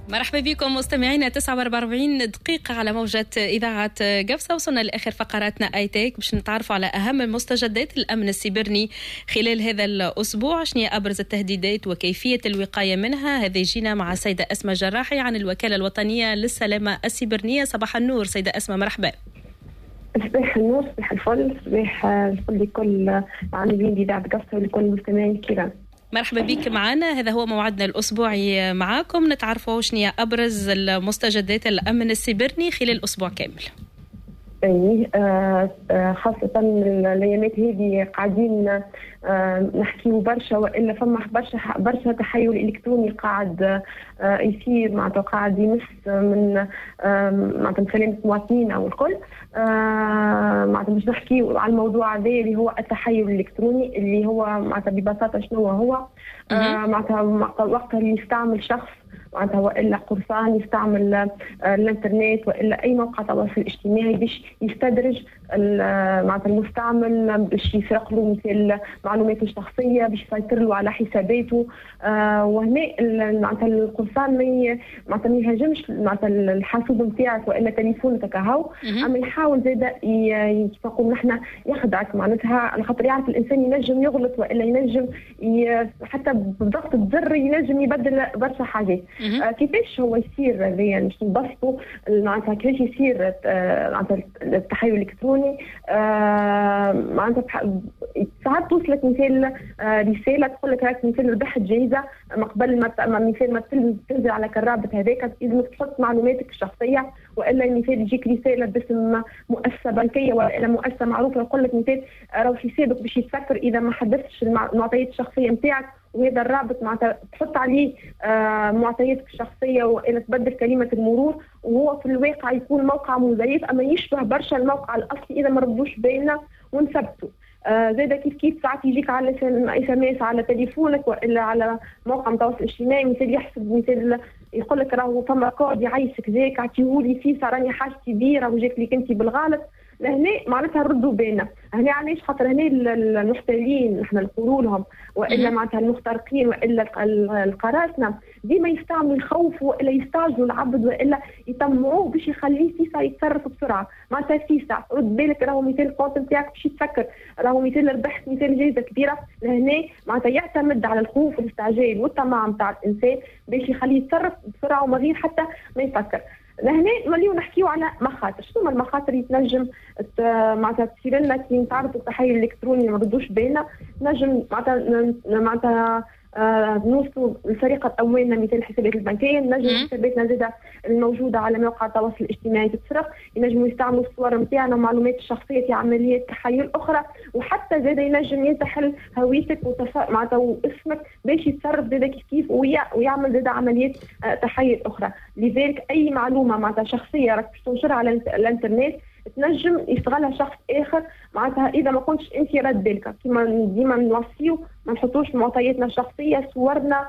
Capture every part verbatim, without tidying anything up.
مرحبا بكم مستمعينا. تسعة وأربعين دقيقة على موجة إذاعة قفصة. وصلنا لآخر فقراتنا آيتيك باش نتعرفوا على أهم مستجدات الأمن السيبرني خلال هذا الأسبوع. شنو أبرز التهديدات وكيفية الوقاية منها؟ هذه جينا مع السيدة أسماء جراحي عن الوكالة الوطنية للسلامة السيبرنية. صباح النور سيدة أسماء، مرحبا. صباح النور، صباح الفل، صباح الفل لكل عاملين إذاعة قفصة ولكل المستمعين الكرام. مرحبا بك معنا. هذا هو موعدنا الأسبوعي معاكم، نتعرفوا شنو أبرز المستجدات الأمن السيبرني خلال أسبوع كامل. اي خاصة الأيامات هذه قاعدين نحكيو برشا، والا فما برشا برشا تحول إلكتروني قاعد يصير معناتها قاعد يمس من معناتها سلامة المواطنين أو الكل. معناتها باش نحكيو على الموضوع هذا اللي هو التحول الإلكتروني، اللي هو معناتها ببساطة شنو هو. معناتها وقت اللي يستعمل شخص معناتها والا قرصان يستعمل آه الانترنت والا اي موقع تواصل اجتماعي باش يستدرج معناتها المستعمل باش يسرق له مثل معلوماته الشخصيه، باش يسيطر له على حساباته. آه وهنا معناتها القرصان ما معناتها ما يهاجمش معناتها الحاسوب نتاعك والا تليفونك هاو، اما يحاول زاده كيف نقولوا نحن يخدعك معناتها، على خاطر يعرف الانسان ينجم يغلط والا ينجم حتى بضغط الزر ينجم يبدل برشا حاجات. آه كيفاش هو يصير هذايا باش نبسطوا معناتها كيفاش يصير معناتها التحول الالكتروني. آه معناتها ساعات توصلك مثال آه رساله تقول لك راك مثال ربحت جائزه، ما قبل ما مثال ما تنزل على الرابط هذاك لازمك تحط معلوماتك الشخصيه، والا مثال يجيك رساله باسم مؤسسه بنكيه والا مؤسسه معروفه يقول لك مثال راهو حسابك باش يتسكر اذا ما حدثتش المعطيات الشخصيه نتاعك، وهذا الرابط معناتها تحط عليه آه معطياتك الشخصيه والا تبدل كلمه المرور، وهو في الواقع يكون موقع مزيف اما يشبه برشا الموقع الاصلي اذا ما ردوش بالنا ونثبته. آه زي كيف كيف ساعات يجيك على اس ام اس على تليفونك والا على موقع التواصل الاجتماعي مثل يحسب مثل يقول لك راهو فما كود يعيشك زيك عطيهولي فيه راني حاجتي كبيره وجاك لك انت بالغلط. لهنا معناتها ردوا بالنا. هنا علاش؟ خاطر هنا المحتالين نحن نقولوا لهم والا معناتها المخترقين والا القراصنه ديما يستعملوا يخوفوا والا يستعجلوا العبد والا يطمعوه باش يخليه فيسا يتصرف بسرعه. معناتها فيسا رد بالك راهو مثال الكونت نتاعك باش يتسكر، راهو مثال ربحت مثال جائزه كبيره. لهنا معناتها يعتمد على الخوف والاستعجال والطمع نتاع الانسان باش يخليه يتصرف بسرعه ومن غير حتى ما يفكر. لهنا نوليو نحكيو على مخاطر. شنو المخاطر اللي تنجم معناتها تصير لنا كي نتعرضوا للتحول الالكتروني ما ردوش بالنا؟ نجم معناتها معناتها آه نوصلوا لسرقه اموالنا مثل الحسابات البنكيه، نجم حساباتنا زاده الموجوده على مواقع التواصل الاجتماعي تتسرق، ينجموا يستعملوا الصور نتاعنا ومعلومات الشخصيه في عمليات تحايل اخرى، وحتى زاده ينجم ينتحل هويتك معناتها واسمك باش يتصرف زاده كيف كيف ويعمل زاده عمليات آه تحايل اخرى. لذلك اي معلومه معناتها شخصيه راك باش تنشرها على الانترنت تنجم يستغلها شخص اخر معناتها اذا ما كنتش انت رد بالك. كيما ديما نوصيو ما نحطوش معطياتنا الشخصيه، صورنا،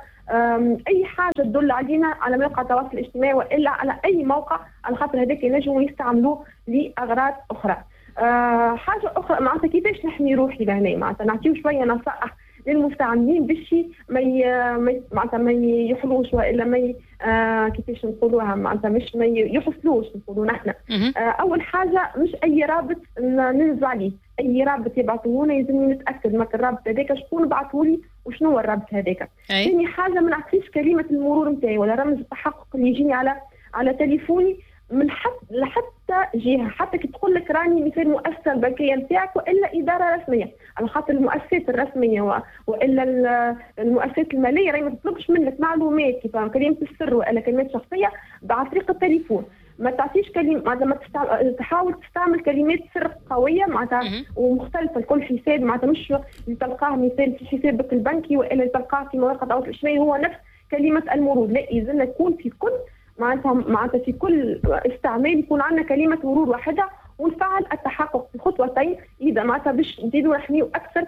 اي حاجه تدل علينا على موقع التواصل الاجتماعي والا على اي موقع، على خاطر هذاك ينجموا يستعملوه لاغراض اخرى. أه حاجه اخرى معناتها كيفاش نحمي روحي لهنا، معناتها نعطيو شويه نصائح للمستعملين باش ما معناتها ما يحلوش والا ما آه كيفاش نقولوها معناتها مش ما يحصلوش نقولوا نحن. آه اول حاجه مش اي رابط ننزل عليه، اي رابط يبعثوه لنا يلزمني نتاكد ما الرابط هذاك شكون بعثوا لي وشنو هو الرابط هذاك. ثاني حاجه ما نعطيش كلمه المرور نتاعي ولا رمز التحقق اللي يجيني على على تليفوني من حتى لحتى جهه، حتى كي تقول لك راني مثل مؤسسه البنكيه نتاعك والا اداره رسميه، على خاطر المؤسسات الرسميه و... والا المؤسسات الماليه راهي ما تطلبش منك معلومات كيف كلمه السر والا كلمات شخصيه عن طريق التليفون. ما تعطيش كلمه معناتها ما تستعمل... تحاول تستعمل كلمات سر قويه معناتها ومختلفه لكل حساب، معناتها مش اللي تلقاه مثال في حسابك البنكي والا اللي تلقاه في مواقع التواصل الاجتماعي هو نفس كلمه المرور. لا، يلزمنا يكون في كل معناتها معناتها في كل استعمال يكون عندنا كلمه مرور واحده ونفعل التحقق في خطوتين اذا معناتها باش نزيدوا نحميو اكثر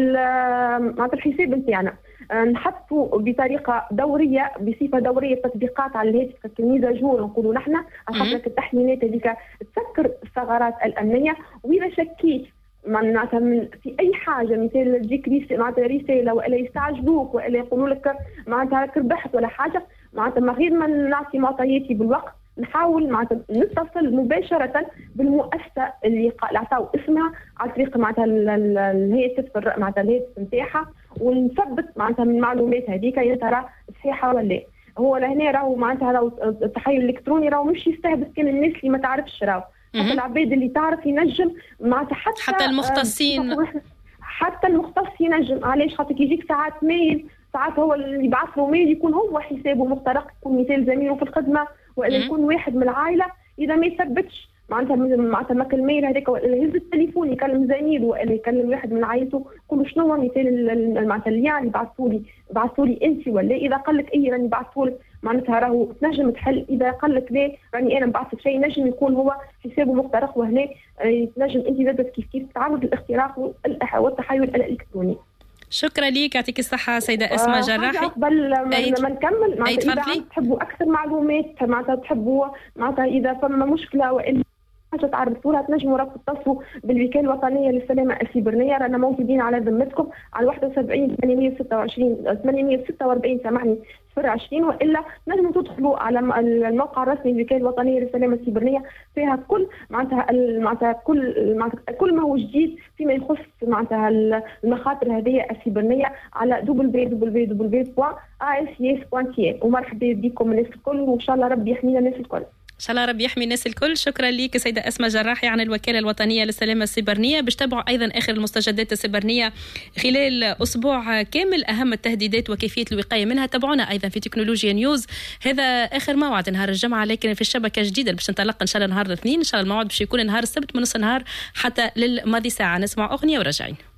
معناتها الحساب نتاعنا. نحطوا بطريقه دوريه بصفه دوريه تطبيقات على الهاتف كميزاجور نقولوا نحن، على خاطر التحميلات هذيك تسكر الثغرات الامنيه. واذا شكيت معناتها في اي حاجه مثل تجيك معناتها رساله والا يستعجلوك والا يقولوا لك معناتها ربحت ولا حاجه، معناتها من غير ما نعطي معطياتي بالوقت نحاول معناتها نتصل مباشرة بالمؤسسة اللي عطاو اسمها على طريق معناتها الهاتف معناتها الهاتف نتاعها، ونثبت معناتها من المعلومات هذيك يا ترى صحيحة ولا لا. هو لهنا راهو معناتها راهو التحيل الإلكتروني راهو مش يستهدف كان الناس اللي ما تعرفش، راهو حتى العباد اللي تعرف ينجم معناتها حتى حتى المختصين آه حتى المختص ينجم. علاش؟ خاطر يجيك ساعات ميل، ساعات هو اللي يبعث له ميل يكون هو حسابه مخترق، يكون مثال زميله في الخدمه ولا يكون واحد من العائله، اذا ما يثبتش معناتها معناتها ماك الميل هذاك ولا يهز التليفون يكلم زميله ولا يكلم واحد من عائلته، يقول شنو هو مثال معناتها اللي يعني بعثوا لي بعثوا لي انت ولا اذا قال لك اي راني بعثوا لك معناتها راهو تنجم تحل، اذا قال لك لا راني انا بعثت شيء نجم يكون هو حسابه مخترق، وهنا تنجم انت زادت كيف كيف تعرض للاختراق والتحايل الالكتروني. شكرا لك، يعطيك الصحة سيدة أسماء جراحي. قبل ما نكمل معناتها إذا تحبوا أكثر معلومات معناتها تحبوا معناتها إذا فما مشكلة وإلا حاجة تعرضوا لها تنجموا راكم تتصلوا بالوكالة الوطنية للسلامة السيبرانية، رانا موجودين على ذمتكم على واحد وسبعين ثمانمائة وستة وعشرين ثمانمائة وستة وأربعين سامحني صفر عشرين، والا نجموا تدخلوا على الموقع الرسمي للوكالة الوطنية للسلامة السيبرانية، فيها كل معناتها معناتها كل معناتها كل ما هو جديد فيما يخص معناتها المخاطر هذه السيبرانية على دبليو دبليو دبليو دوت إيه إس إي إس دوت تي إيه. ومرحبا بكم الناس الكل، وان شاء الله ربي يحمينا الناس الكل. إن شاء الله ربي يحمي الناس الكل. شكرا لك سيدة أسماء جراحي عن الوكالة الوطنية للسلامة السيبرانية. باش تتابعوا أيضا آخر المستجدات السيبرانية خلال أسبوع كامل، أهم التهديدات وكيفية الوقاية منها. تابعونا أيضا في تكنولوجيا نيوز. هذا آخر موعد نهار الجمعة، لكن في الشبكة جديدة باش نتلقى إن شاء الله نهار الاثنين. إن شاء الله الموعد باش يكون نهار السبت من نص نهار حتى للماضي ساعة. نسمع أغنية وراجعين.